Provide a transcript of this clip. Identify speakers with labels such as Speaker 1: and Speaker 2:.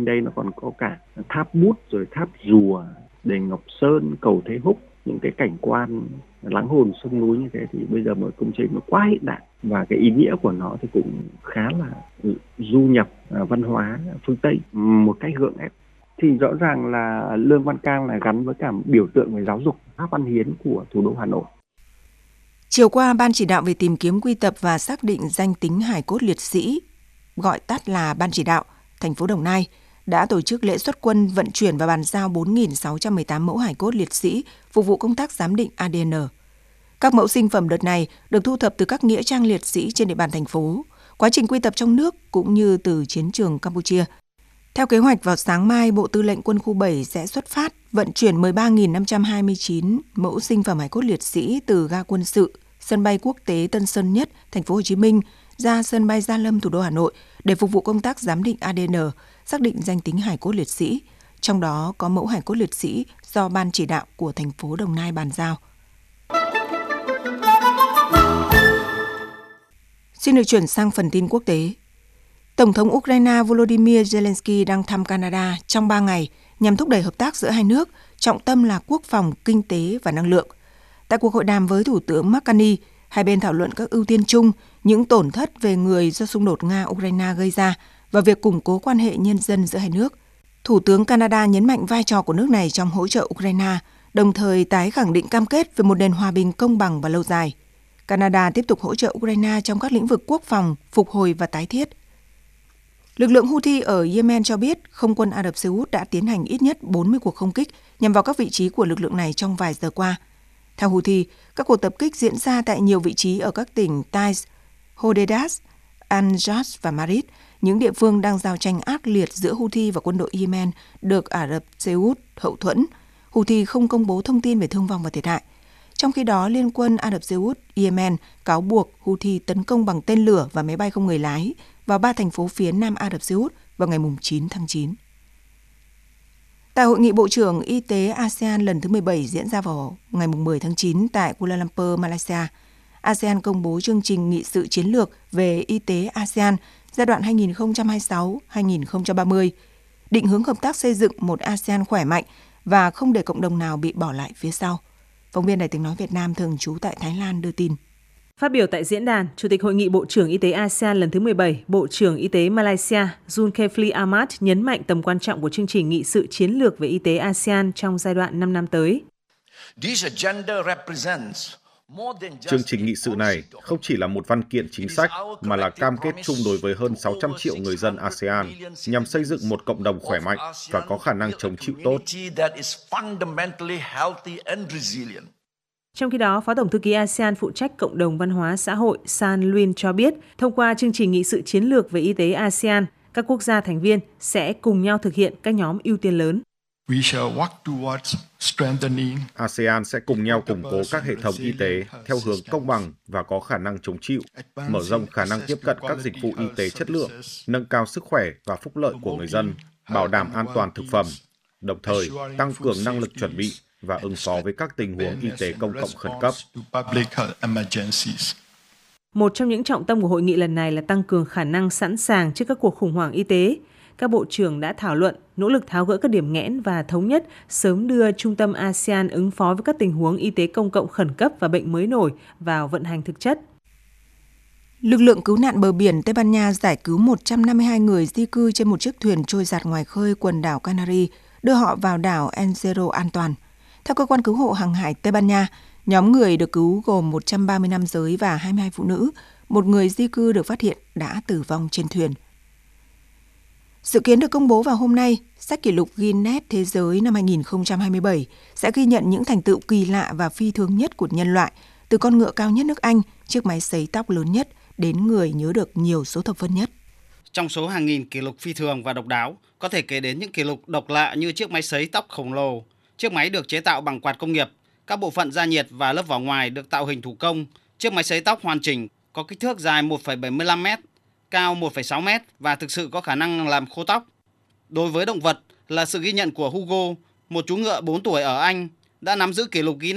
Speaker 1: đây nó còn có cả tháp Bút, rồi tháp Rùa, đền Ngọc Sơn, cầu Thế Húc, những cái cảnh quan lắng hồn sông núi như thế thì bây giờ một công trình nó quá hiện đại và cái ý nghĩa của nó thì cũng khá là du nhập văn hóa phương Tây một cách gượng ép. Thì rõ ràng là Lương Văn Can là gắn với cả biểu tượng về giáo dục, Pháp Văn Hiến của thủ đô Hà Nội.
Speaker 2: Chiều qua, Ban chỉ đạo về tìm kiếm, quy tập và xác định danh tính hài cốt liệt sĩ, gọi tắt là Ban chỉ đạo, thành phố Đồng Nai, đã tổ chức lễ xuất quân vận chuyển và bàn giao 4.618 mẫu hài cốt liệt sĩ phục vụ công tác giám định ADN. Các mẫu sinh phẩm đợt này được thu thập từ các nghĩa trang liệt sĩ trên địa bàn thành phố, quá trình quy tập trong nước cũng như từ chiến trường Campuchia. Theo kế hoạch, vào sáng mai, Bộ Tư lệnh Quân khu 7 sẽ xuất phát vận chuyển 13.529 mẫu sinh phẩm hài cốt liệt sĩ từ ga quân sự, sân bay quốc tế Tân Sơn Nhất, thành phố Hồ Chí Minh ra sân bay Gia Lâm, thủ đô Hà Nội để phục vụ công tác giám định ADN, xác định danh tính hài cốt liệt sĩ. Trong đó có mẫu hài cốt liệt sĩ do Ban chỉ đạo của thành phố Đồng Nai bàn giao. Xin được chuyển sang phần tin quốc tế. Tổng thống Ukraine Volodymyr Zelensky đang thăm Canada trong 3 ngày nhằm thúc đẩy hợp tác giữa hai nước, trọng tâm là quốc phòng, kinh tế và năng lượng. Tại cuộc hội đàm với Thủ tướng Mark Carney, hai bên thảo luận các ưu tiên chung, những tổn thất về người do xung đột Nga-Ukraine gây ra và việc củng cố quan hệ nhân dân giữa hai nước. Thủ tướng Canada nhấn mạnh vai trò của nước này trong hỗ trợ Ukraine, đồng thời tái khẳng định cam kết về một nền hòa bình công bằng và lâu dài. Canada tiếp tục hỗ trợ Ukraine trong các lĩnh vực quốc phòng, phục hồi và tái thiết. Lực lượng Houthi ở Yemen cho biết không quân Ả Rập Xê Út đã tiến hành ít nhất 40 cuộc không kích nhằm vào các vị trí của lực lượng này trong vài giờ qua. Theo Houthi, các cuộc tập kích diễn ra tại nhiều vị trí ở các tỉnh Taiz, Hodeidah, Al-Jaz và Marib, những địa phương đang giao tranh ác liệt giữa Houthi và quân đội Yemen được Ả Rập Xê Út hậu thuẫn. Houthi không công bố thông tin về thương vong và thiệt hại. Trong khi đó, Liên quân Ả Rập Xê Út, Yemen cáo buộc Houthi tấn công bằng tên lửa và máy bay không người lái vào 3 thành phố phía nam Ả Rập Xê Út vào ngày 9 tháng 9. Tại Hội nghị Bộ trưởng Y tế ASEAN lần thứ 17 diễn ra vào ngày 10 tháng 9 tại Kuala Lumpur, Malaysia, ASEAN công bố chương trình nghị sự chiến lược về y tế ASEAN giai đoạn 2026-2030, định hướng hợp tác xây dựng một ASEAN khỏe mạnh và không để cộng đồng nào bị bỏ lại phía sau. Phóng viên Đài Tiếng nói Việt Nam thường trú tại Thái Lan đưa tin.
Speaker 3: Phát biểu tại diễn đàn, Chủ tịch Hội nghị Bộ trưởng Y tế ASEAN lần thứ 17, Bộ trưởng Y tế Malaysia Zulkifli Ahmad nhấn mạnh tầm quan trọng của chương trình nghị sự chiến lược về y tế ASEAN trong giai đoạn 5 năm tới.
Speaker 4: Chương trình nghị sự này không chỉ là một văn kiện chính sách mà là cam kết chung đối với hơn 600 triệu người dân ASEAN nhằm xây dựng một cộng đồng khỏe mạnh và có khả năng chống chịu tốt.
Speaker 3: Trong khi đó, Phó Tổng thư ký ASEAN phụ trách cộng đồng văn hóa xã hội San Luin cho biết, thông qua chương trình nghị sự chiến lược về y tế ASEAN, các quốc gia thành viên sẽ cùng nhau thực hiện các nhóm ưu tiên lớn.
Speaker 4: ASEAN sẽ cùng nhau củng cố các hệ thống y tế theo hướng công bằng và có khả năng chống chịu, mở rộng khả năng tiếp cận các dịch vụ y tế chất lượng, nâng cao sức khỏe và phúc lợi của người dân, bảo đảm an toàn thực phẩm, đồng thời tăng cường năng lực chuẩn bị và ứng phó với các tình huống y tế công cộng khẩn cấp.
Speaker 3: Một trong những trọng tâm của hội nghị lần này là tăng cường khả năng sẵn sàng trước các cuộc khủng hoảng y tế. Các bộ trưởng đã thảo luận, nỗ lực tháo gỡ các điểm nghẽn và thống nhất sớm đưa Trung tâm ASEAN ứng phó với các tình huống y tế công cộng khẩn cấp và bệnh mới nổi vào vận hành thực chất.
Speaker 2: Lực lượng cứu nạn bờ biển Tây Ban Nha giải cứu 152 người di cư trên một chiếc thuyền trôi giạt ngoài khơi quần đảo Canary, đưa họ vào đảo El Hierro an toàn. Theo cơ quan cứu hộ hàng hải Tây Ban Nha, nhóm người được cứu gồm 130 nam giới và 22 phụ nữ. Một người di cư được phát hiện đã tử vong trên thuyền. Dự kiến được công bố vào hôm nay, sách kỷ lục Guinness Thế giới năm 2027 sẽ ghi nhận những thành tựu kỳ lạ và phi thường nhất của nhân loại, từ con ngựa cao nhất nước Anh, chiếc máy sấy tóc lớn nhất, đến người nhớ được nhiều số thập phân nhất.
Speaker 5: Trong số hàng nghìn kỷ lục phi thường và độc đáo, có thể kể đến những kỷ lục độc lạ như chiếc máy sấy tóc khổng lồ. Chiếc máy được chế tạo bằng quạt công nghiệp, các bộ phận gia nhiệt và lớp vỏ ngoài được tạo hình thủ công. Chiếc máy sấy tóc hoàn chỉnh, có kích thước dài 1,75 m, cao 1,6 m và thực sự có khả năng làm khô tóc. Đối với động vật là sự ghi nhận của Hugo, một chú ngựa 4 tuổi ở Anh, đã nắm giữ kỷ lục Guinness